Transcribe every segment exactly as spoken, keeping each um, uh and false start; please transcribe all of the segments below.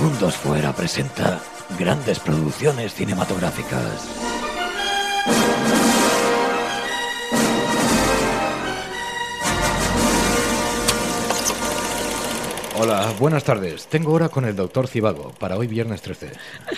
Mundos Fuera presenta grandes producciones cinematográficas. Hola, buenas tardes. Tengo hora con el doctor Zivago para hoy viernes trece.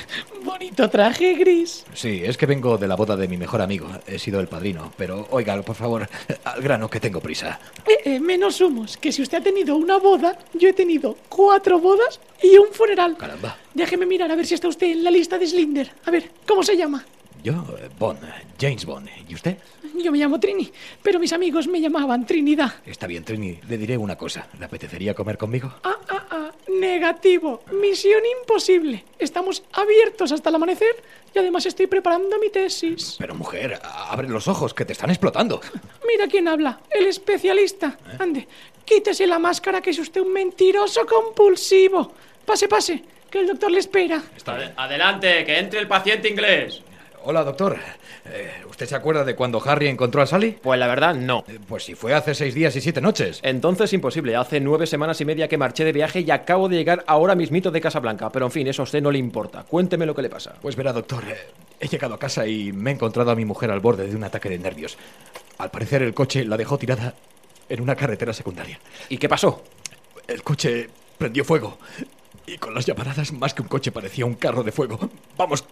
Bonito traje gris. Sí, es que vengo de la boda de mi mejor amigo. He sido el padrino, pero oiga, por favor, al grano, que tengo prisa. Eh, eh, menos humos, que si usted ha tenido una boda, yo he tenido cuatro bodas y un funeral. Caramba. Déjeme mirar a ver si está usted en la lista de Slinder. A ver, ¿cómo se llama? Yo, eh, Bond, James Bond. ¿Y usted? Yo me llamo Trini, pero mis amigos me llamaban Trinidad. Está bien, Trini. Le diré una cosa. ¿Le apetecería comer conmigo? Ah, ah, ah, negativo. Misión imposible. Estamos abiertos hasta el amanecer y además estoy preparando mi tesis. Pero mujer, abre los ojos, que te están explotando. Mira quién habla, el especialista. ¿Eh? Ande, quítese la máscara, que es usted un mentiroso compulsivo. Pase, pase, que el doctor le espera. Está bien. Adelante, que entre el paciente inglés. Hola, doctor. Eh, ¿Usted se acuerda de cuando Harry encontró a Sally? Pues la verdad, no. Eh, pues si fue hace seis días y siete noches. Entonces imposible. Hace nueve semanas y media que marché de viaje y acabo de llegar ahora mismito de Casablanca. Pero en fin, eso a usted no le importa. Cuénteme lo que le pasa. Pues verá, doctor, eh, he llegado a casa y me he encontrado a mi mujer al borde de un ataque de nervios. Al parecer el coche la dejó tirada en una carretera secundaria. ¿Y qué pasó? El coche prendió fuego. Y con las llamaradas, más que un coche, parecía un carro de fuego. Vamos,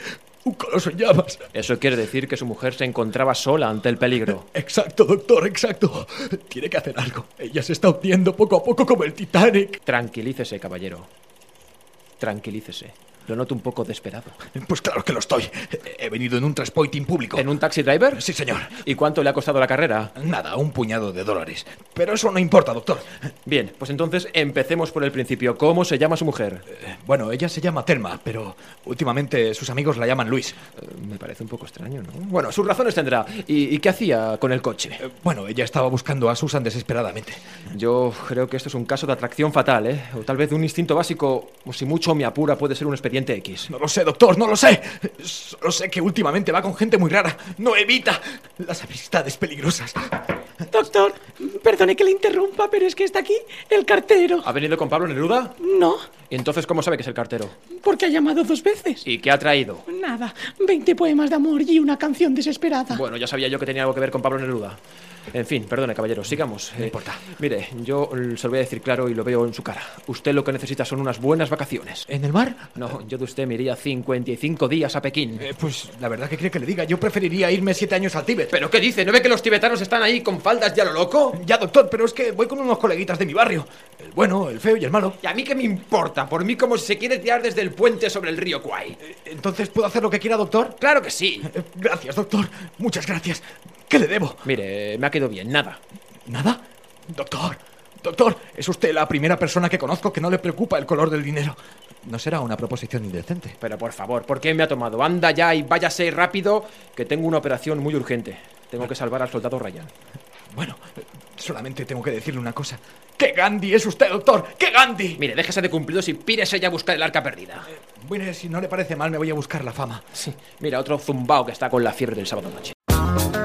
un coloso en llamas. Eso quiere decir que su mujer se encontraba sola ante el peligro. Exacto, doctor, exacto. Tiene que hacer algo. Ella se está hundiendo poco a poco como el Titanic. Tranquilícese, caballero. Tranquilícese. Lo noto un poco desesperado. Pues claro que lo estoy. He venido en un transporting público. ¿En un taxi driver? Sí, señor. ¿Y cuánto le ha costado la carrera? Nada, un puñado de dólares. Pero eso no importa, doctor. Bien, pues entonces empecemos por el principio. ¿Cómo se llama su mujer? Eh, bueno, ella se llama Thelma, pero últimamente sus amigos la llaman Luis. Eh, me parece un poco extraño, ¿no? Bueno, sus razones tendrá. ¿Y, y qué hacía con el coche? Eh, bueno, ella estaba buscando a Susan desesperadamente. Yo creo que esto es un caso de atracción fatal, ¿eh? O tal vez de un instinto básico, o si mucho me apura, puede ser un expediente X. No lo sé, doctor, no lo sé. Solo sé que últimamente va con gente muy rara. No evita las amistades peligrosas. Doctor, perdone que le interrumpa, pero es que está aquí el cartero. ¿Ha venido con Pablo Neruda? No. ¿Y entonces cómo sabe que es el cartero? Porque ha llamado dos veces. ¿Y qué ha traído? Nada, veinte poemas de amor y una canción desesperada. Bueno, ya sabía yo que tenía algo que ver con Pablo Neruda. En fin, perdone, caballero, sigamos. No importa. Mire, yo se lo voy a decir claro y lo veo en su cara. Usted lo que necesita son unas buenas vacaciones. ¿En el mar? No, yo de usted me iría cincuenta y cinco días a Pekín. Eh, pues la verdad que quiere que le diga. Yo preferiría irme siete años al Tíbet. ¿Pero qué dice? ¿No ve que los tibetanos están ahí con faldas ya lo loco? Ya, doctor, pero es que voy con unos coleguitas de mi barrio. El bueno, el feo y el malo. ¿Y a mí qué me importa? Por mí como si se quiere tirar desde el puente sobre el río Kwai. Eh, ¿Entonces puedo hacer lo que quiera, doctor? ¡Claro que sí! Eh, gracias, doctor. Muchas gracias. ¿Qué le debo? Mire, me ha quedado bien, nada. ¿Nada? Doctor, doctor, es usted la primera persona que conozco que no le preocupa el color del dinero. No será una proposición indecente. Pero por favor, ¿por qué me ha tomado? Anda ya y váyase rápido, que tengo una operación muy urgente. Tengo que salvar al soldado Ryan. Bueno, solamente tengo que decirle una cosa. ¡Qué Gandhi es usted, doctor! ¡Qué Gandhi! Mire, déjese de cumplidos y pírese ya a buscar el arca perdida. Eh, mire, si no le parece mal, me voy a buscar la fama. Sí, mira, otro zumbao que está con la fiebre del sábado noche.